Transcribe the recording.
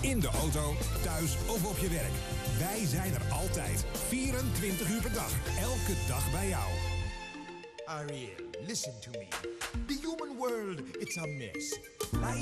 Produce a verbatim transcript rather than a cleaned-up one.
In de auto, thuis of op je werk. Wij zijn er altijd. vierentwintig uur per dag. Elke dag bij jou. Ariel, listen to me. The human world, it's a mess.